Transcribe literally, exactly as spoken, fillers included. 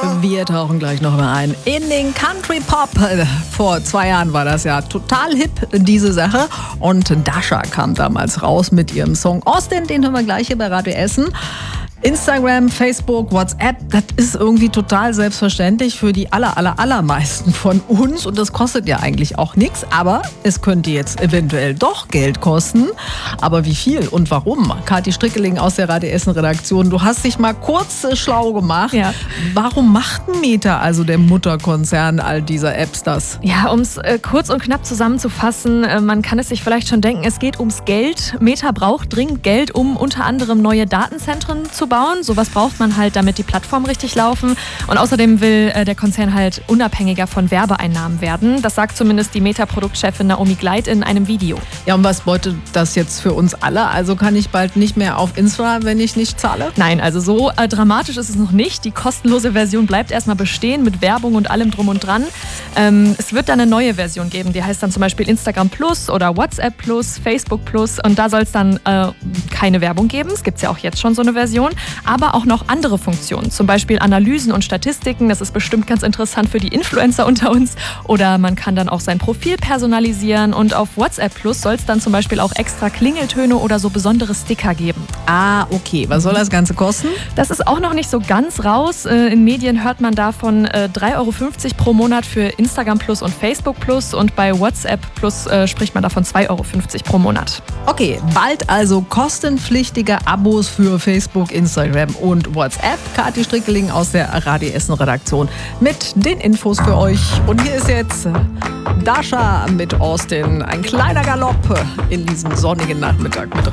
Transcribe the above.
Wir tauchen gleich noch mal ein in den Country Pop. Vor zwei Jahren war das ja total hip, diese Sache. Und Dasha kam damals raus mit ihrem Song Austin. Den hören wir gleich hier bei Radio Essen. Instagram, Facebook, WhatsApp, das ist irgendwie total selbstverständlich für die aller, aller, allermeisten von uns. Und das kostet ja eigentlich auch nichts. Aber es könnte jetzt eventuell doch Geld kosten. Aber wie viel und warum? Kathi Strickeling aus der Radio Essen Redaktion, du hast dich mal kurz äh, schlau gemacht. Ja. Warum macht Meta, also der Mutterkonzern all dieser Apps, das? Ja, um es äh, kurz und knapp zusammenzufassen, äh, man kann es sich vielleicht schon denken, es geht ums Geld. Meta braucht dringend Geld, um unter anderem neue Datenzentren zu bauen. Sowas braucht man halt, damit die Plattformen richtig laufen. Und außerdem will äh, der Konzern halt unabhängiger von Werbeeinnahmen werden. Das sagt zumindest die Meta-Produktchefin Naomi Gleit in einem Video. Ja, und was bedeutet das jetzt für uns alle? Also kann ich bald nicht mehr auf Insta, wenn ich nicht zahle? Nein, also so äh, dramatisch ist es noch nicht. Die kostenlose Version bleibt erstmal bestehen mit Werbung und allem drum und dran. Ähm, es wird dann eine neue Version geben, die heißt dann zum Beispiel Instagram Plus oder WhatsApp Plus, Facebook Plus, und da soll es dann äh, keine Werbung geben. Es gibt ja auch jetzt schon so eine Version. Aber auch noch andere Funktionen, zum Beispiel Analysen und Statistiken. Das ist bestimmt ganz interessant für die Influencer unter uns. Oder man kann dann auch sein Profil personalisieren. Und auf WhatsApp Plus soll es dann zum Beispiel auch extra Klingeltöne oder so besondere Sticker geben. Ah, okay. Was soll das Ganze kosten? Das ist auch noch nicht so ganz raus. In Medien hört man davon drei Euro fünfzig pro Monat für Instagram Plus und Facebook Plus. Und bei WhatsApp Plus spricht man davon zwei Euro fünfzig pro Monat. Okay, bald also kostenpflichtige Abos für Facebook, Instagram und WhatsApp. Kathi Strickeling aus der Radio Essen Redaktion mit den Infos für euch. Und hier ist jetzt Dasha mit Austin. Ein kleiner Galopp in diesem sonnigen Nachmittag mit